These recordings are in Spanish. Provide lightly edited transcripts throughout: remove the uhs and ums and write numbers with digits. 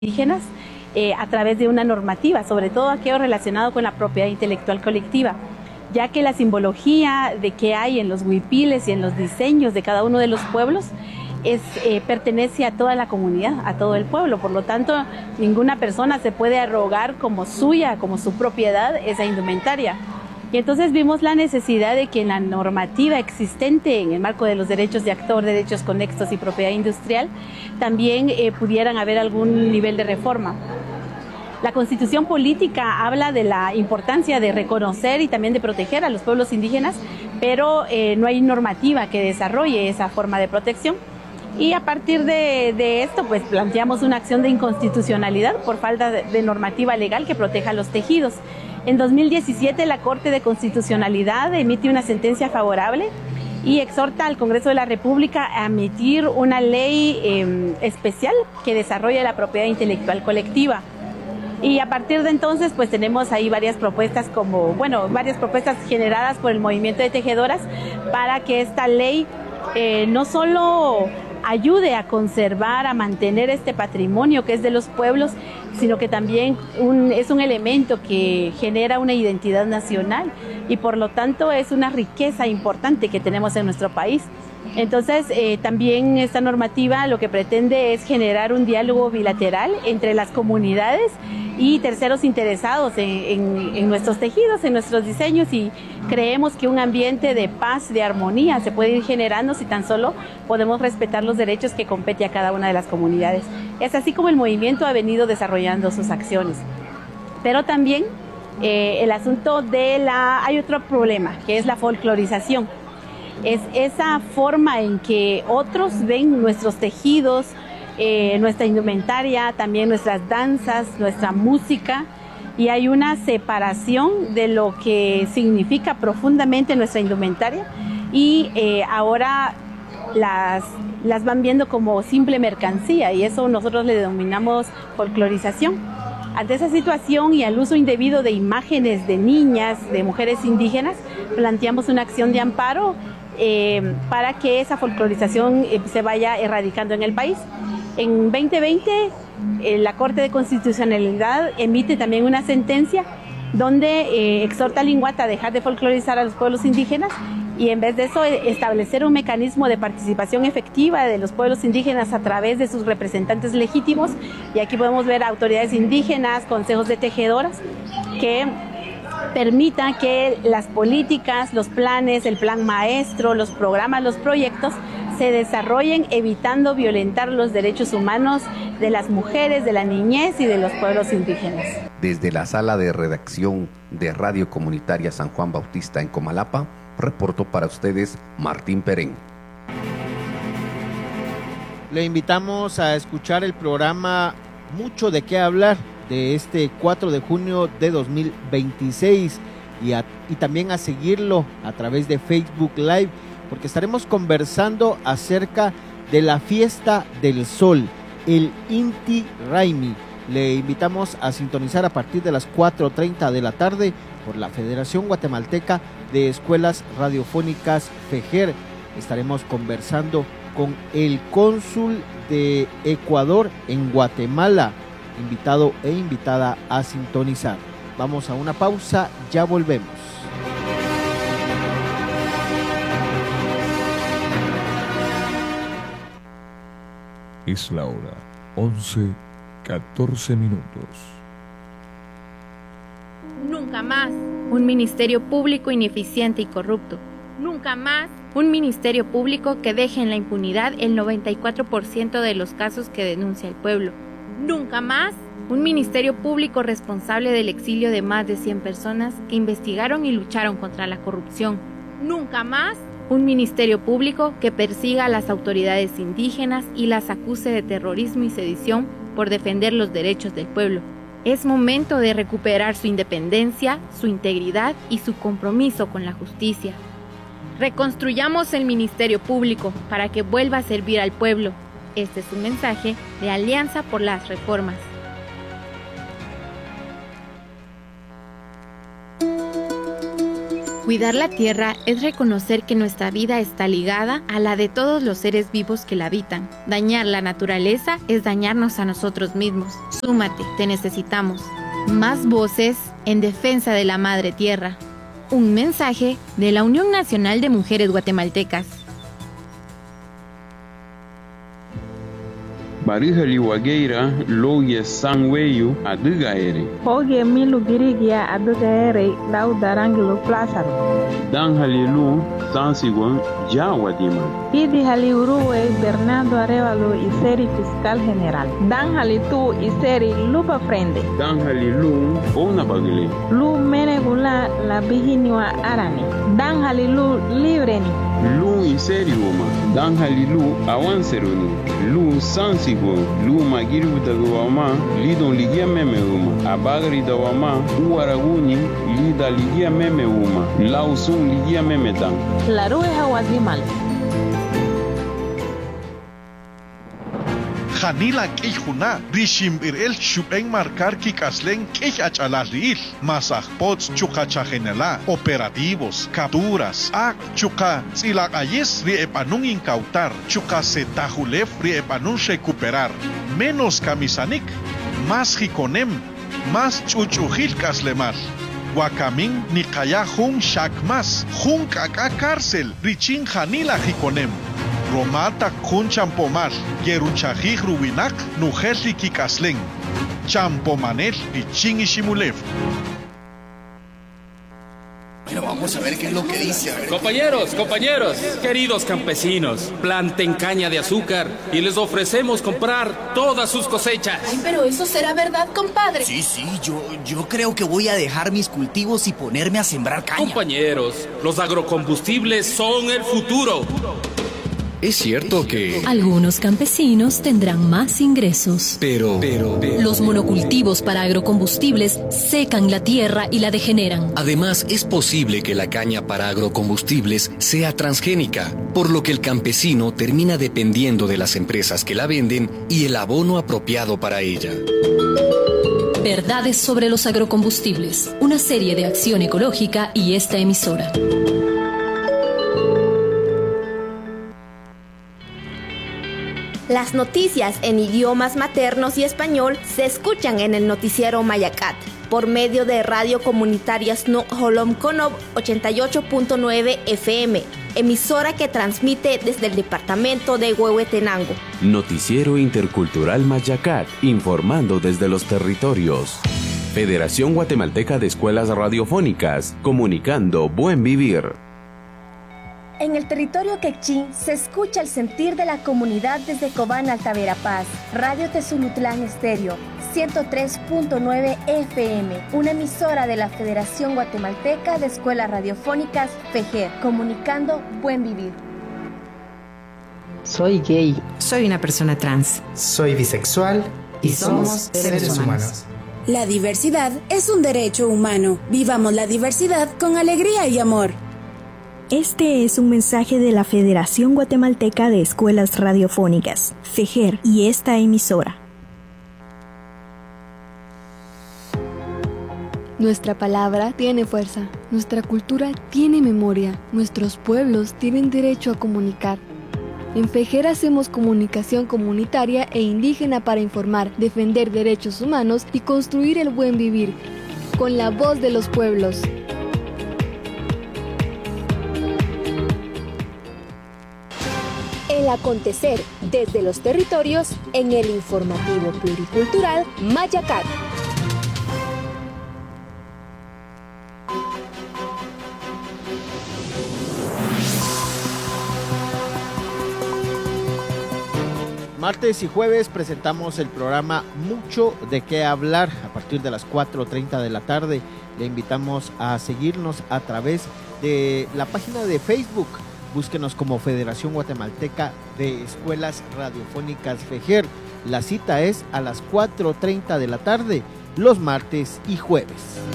indígenas a través de una normativa, sobre todo aquello relacionado con la propiedad intelectual colectiva, ya que la simbología de que hay en los huipiles y en los diseños de cada uno de los pueblos pertenece a toda la comunidad, a todo el pueblo. Por lo tanto, ninguna persona se puede arrogar como suya, como su propiedad, esa indumentaria. Y entonces vimos la necesidad de que en la normativa existente en el marco de los derechos de actor, derechos conexos y propiedad industrial, también pudieran haber algún nivel de reforma. La Constitución política habla de la importancia de reconocer y también de proteger a los pueblos indígenas, pero no hay normativa que desarrolle esa forma de protección. Y a partir de esto, pues planteamos una acción de inconstitucionalidad por falta de normativa legal que proteja a los tejidos. En 2017, la Corte de Constitucionalidad emite una sentencia favorable y exhorta al Congreso de la República a emitir una ley especial que desarrolle la propiedad intelectual colectiva. Y a partir de entonces, pues tenemos ahí varias propuestas varias propuestas generadas por el movimiento de tejedoras para que esta ley no solo ayude a conservar, a mantener este patrimonio que es de los pueblos, sino que también es un elemento que genera una identidad nacional y por lo tanto es una riqueza importante que tenemos en nuestro país. Entonces, también esta normativa lo que pretende es generar un diálogo bilateral entre las comunidades y terceros interesados en nuestros tejidos, en nuestros diseños, y creemos que un ambiente de paz, de armonía se puede ir generando si tan solo podemos respetar los derechos que compete a cada una de las comunidades. Es así como el movimiento ha venido desarrollando sus acciones. Pero también el asunto hay otro problema, que es la folclorización. Es esa forma en que otros ven nuestros tejidos, nuestra indumentaria, también nuestras danzas, nuestra música, y hay una separación de lo que significa profundamente nuestra indumentaria y ahora las van viendo como simple mercancía, y eso nosotros le denominamos folclorización. Ante esa situación y al uso indebido de imágenes de niñas, de mujeres indígenas, planteamos una acción de amparo para que esa folclorización se vaya erradicando en el país. En 2020, la Corte de Constitucionalidad emite también una sentencia donde exhorta al INGUAT a dejar de folclorizar a los pueblos indígenas y en vez de eso establecer un mecanismo de participación efectiva de los pueblos indígenas a través de sus representantes legítimos. Y aquí podemos ver autoridades indígenas, consejos de tejedoras, que permita que las políticas, los planes, el plan maestro, los programas, los proyectos se desarrollen evitando violentar los derechos humanos de las mujeres, de la niñez y de los pueblos indígenas. Desde la sala de redacción de Radio Comunitaria San Juan Bautista en Comalapa, reportó para ustedes Martín Perén. Le invitamos a escuchar el programa Mucho de qué hablar de este 4 de junio de 2026 y también a seguirlo a través de Facebook Live, porque estaremos conversando acerca de la Fiesta del Sol, el Inti Raymi. Le invitamos a sintonizar a partir de las 4:30 de la tarde por la Federación Guatemalteca de Escuelas Radiofónicas FEGER. Estaremos conversando con el cónsul de Ecuador en Guatemala, invitado e invitada a sintonizar. Vamos a una pausa, ya volvemos. Es la hora 11:14. Nunca más un ministerio público ineficiente y corrupto. Nunca más un ministerio público que deje en la impunidad el 94% de los casos que denuncia el pueblo. Nunca más un ministerio público responsable del exilio de más de 100 personas que investigaron y lucharon contra la corrupción. Nunca más un ministerio público que persiga a las autoridades indígenas y las acuse de terrorismo y sedición por defender los derechos del pueblo. Es momento de recuperar su independencia, su integridad y su compromiso con la justicia. Reconstruyamos el ministerio público para que vuelva a servir al pueblo. Este es un mensaje de Alianza por las Reformas. Cuidar la tierra es reconocer que nuestra vida está ligada a la de todos los seres vivos que la habitan. Dañar la naturaleza es dañarnos a nosotros mismos. Súmate, te necesitamos. Más voces en defensa de la madre tierra. Un mensaje de la Unión Nacional de Mujeres Guatemaltecas. Barihali wageira loye sangweyu adugaere. Hoge milu girigia adugaere laudarangilo plasaro. Dan halilu sansigon ya wadima. Idi hali uruwe Bernardo Arevalo iseri fiscal general. Dan halitu iseri lupa frente. Dan halilu ona bagile. Lu menegula la bihiniwa arani. Dan halilu libreni. Lu iseri uma. Dan halilu awanseruni. Lu sansigon. Lu magiri utagawama. Lidon ligia meme uma. Abagri dawama. Uaraguni. Lida ligia meme uma. Lausun ligia meme dan. La rue hawazimal. Janila Kijuna, Rishim Irel Shupeng Marcar Kikaslen Kij Achalal Masaj Pots Chukachagenela, operativos, capturas, Ak Chuka, Zilak Ayes Riepanun incautar, Chuka Setajulef Riepanun recuperar, menos camisanik, más jikonem, más chuchujil kaslemal. Wakamin Nikaya Jun Shakmas, Jun Kaka cárcel, Richin Janila Jikonem. Romata Jun Champomar, Yerunchajij Rubinak, Nujeli Kikaslen, Champomanel Richin Ishimulev. Bueno, vamos a ver qué es lo que dice. Compañeros, queridos campesinos, planten caña de azúcar y les ofrecemos comprar todas sus cosechas. Ay, pero eso será verdad, compadre. Sí, yo creo que voy a dejar mis cultivos y ponerme a sembrar caña. Compañeros, los agrocombustibles son el futuro. Es cierto que algunos campesinos tendrán más ingresos, pero los monocultivos para agrocombustibles secan la tierra y la degeneran. Además, es posible que la caña para agrocombustibles sea transgénica, por lo que el campesino termina dependiendo de las empresas que la venden y el abono apropiado para ella. Verdades sobre los agrocombustibles, una serie de acción ecológica y esta emisora. Las noticias en idiomas maternos y español se escuchan en el noticiero Mayacat por medio de Radio Comunitaria Snook Holom Konob 88.9 FM, emisora que transmite desde el departamento de Huehuetenango. Noticiero Intercultural Mayacat, informando desde los territorios. Federación Guatemalteca de Escuelas Radiofónicas, comunicando buen vivir. En el territorio quechín se escucha el sentir de la comunidad desde Cobán Alta Verapaz. Radio Tezulutlán Estéreo, 103.9 FM, una emisora de la Federación Guatemalteca de Escuelas Radiofónicas, FEJER, comunicando buen vivir. Soy gay. Soy una persona trans. Soy bisexual y somos seres humanos. La diversidad es un derecho humano. Vivamos la diversidad con alegría y amor. Este es un mensaje de la Federación Guatemalteca de Escuelas Radiofónicas, FEJER, y esta emisora. Nuestra palabra tiene fuerza, nuestra cultura tiene memoria, nuestros pueblos tienen derecho a comunicar. En FEJER hacemos comunicación comunitaria e indígena para informar, defender derechos humanos y construir el buen vivir, con la voz de los pueblos. El acontecer desde los territorios en el informativo pluricultural Mayacat. Martes y jueves presentamos el programa Mucho de qué hablar a partir de las 4:30 de la tarde. Le invitamos a seguirnos a través de la página de Facebook. Búsquenos como Federación Guatemalteca de Escuelas Radiofónicas FEJER. La cita es a las 4:30 de la tarde, los martes y jueves.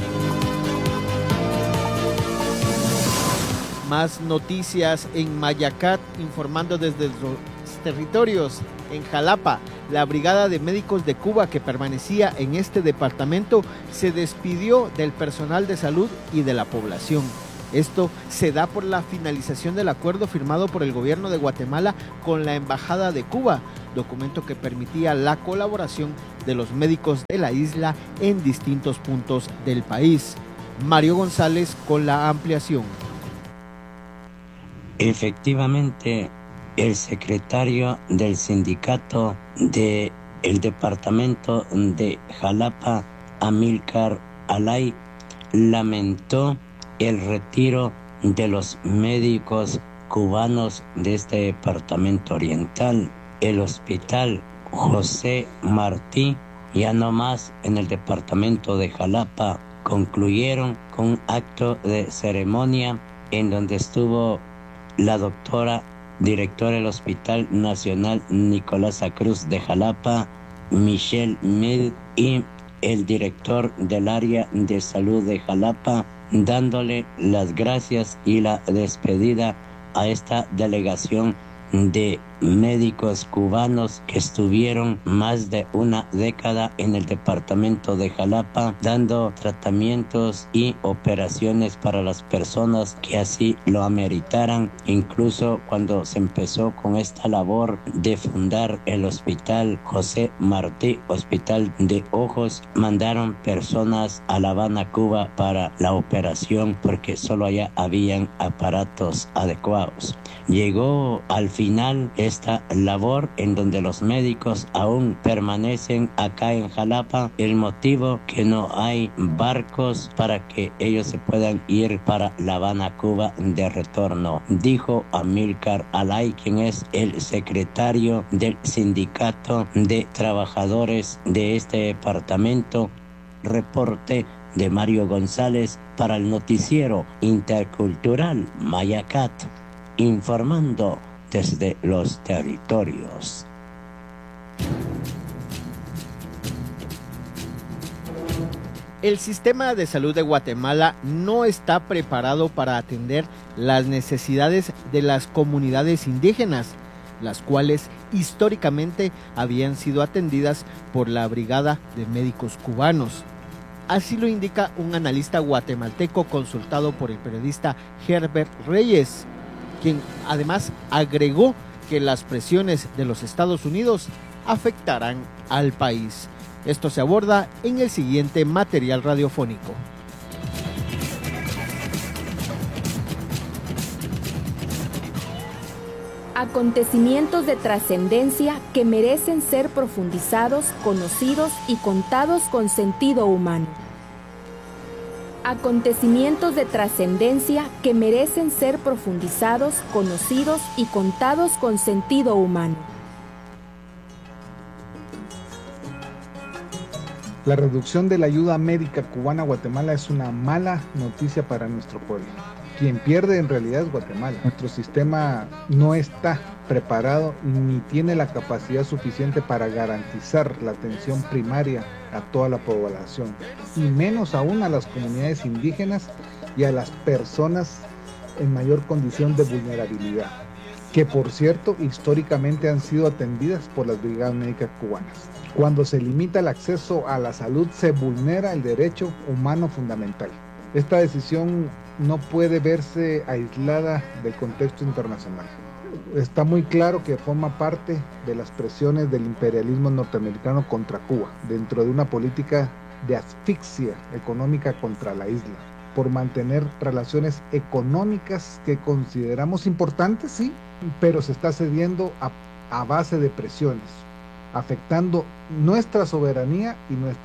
Más noticias en Mayacat, informando desde los territorios. En Jalapa, la Brigada de Médicos de Cuba que permanecía en este departamento se despidió del personal de salud y de la población. Esto se da por la finalización del acuerdo firmado por el gobierno de Guatemala con la Embajada de Cuba, documento que permitía la colaboración de los médicos de la isla en distintos puntos del país. Mario González con la ampliación. Efectivamente, el secretario del sindicato del departamento de Jalapa, Amílcar Alay, lamentó el retiro de los médicos cubanos de este departamento oriental. El hospital José Martí, ya no más en el departamento de Jalapa, concluyeron con un acto de ceremonia en donde estuvo la doctora directora del Hospital Nacional Nicolás Cruz de Jalapa, Michelle Mil, y el director del área de salud de Jalapa, dándole las gracias y la despedida a esta delegación de médicos cubanos que estuvieron más de una década en el departamento de Jalapa dando tratamientos y operaciones para las personas que así lo ameritaran. Incluso cuando se empezó con esta labor de fundar el hospital José Martí, hospital de ojos, mandaron personas a La Habana, Cuba para la operación porque solo allá habían aparatos adecuados. Llegó al final esta labor en donde los médicos aún permanecen acá en Jalapa, el motivo que no hay barcos para que ellos se puedan ir para La Habana, Cuba de retorno, dijo Amílcar Alay, quien es el secretario del sindicato de trabajadores de este departamento. Reporte de Mario González para el noticiero intercultural Mayacat, informando desde los territorios. El sistema de salud de Guatemala no está preparado para atender las necesidades de las comunidades indígenas, las cuales históricamente habían sido atendidas por la Brigada de Médicos Cubanos. Así lo indica un analista guatemalteco consultado por el periodista Herbert Reyes, quien además agregó que las presiones de los Estados Unidos afectarán al país. Esto se aborda en el siguiente material radiofónico. Acontecimientos de trascendencia que merecen ser profundizados, conocidos y contados con sentido humano. Acontecimientos de trascendencia que merecen ser profundizados, conocidos y contados con sentido humano. La reducción de la ayuda médica cubana a Guatemala es una mala noticia para nuestro pueblo. Quien pierde en realidad es Guatemala. Nuestro sistema no está preparado ni tiene la capacidad suficiente para garantizar la atención primaria a toda la población, y menos aún a las comunidades indígenas y a las personas en mayor condición de vulnerabilidad, que por cierto históricamente han sido atendidas por las brigadas médicas cubanas. Cuando se limita el acceso a la salud, se vulnera el derecho humano fundamental. Esta decisión no puede verse aislada del contexto internacional. Está muy claro que forma parte de las presiones del imperialismo norteamericano contra Cuba, dentro de una política de asfixia económica contra la isla, por mantener relaciones económicas que consideramos importantes, sí, pero se está cediendo a base de presiones, afectando nuestra soberanía y nuestra